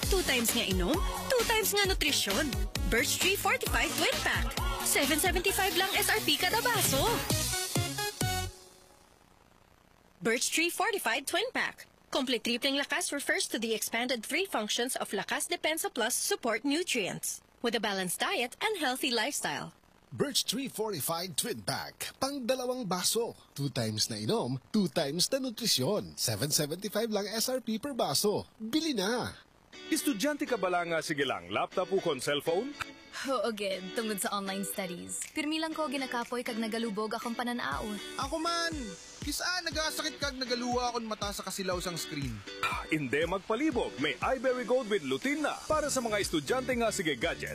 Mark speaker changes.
Speaker 1: 2 times nga inom, 2 times nga nutrisyon. Birch Tree Fortified Twin Pack. 7.75 lang SRP kada baso. Birch Tree Fortified Twin Pack. Complete tripling lakas refers to the expanded 3 functions of Lakas Depensa Plus support nutrients. With a balanced diet and healthy lifestyle.
Speaker 2: Birch Tree Fortified Twin Pack. Pang 2 baso. 2 times na inom, 2 times na nutrisyon. 7.75 lang SRP per baso. Bili na!
Speaker 3: Estudyante ka bala nga sige lang, laptop o kon cellphone?
Speaker 4: Oo, gid, tungod sa online studies. Pirmi lang ko ginakapoy kag nagalubog akong pananaon.
Speaker 5: Ako man! Kisa nagasakit kag nagaluwa akong mata sa kasilaw sang screen.
Speaker 3: Hindi magpalibog, may iBerry Gold with lutein na para sa mga estudyante nga sige gadget.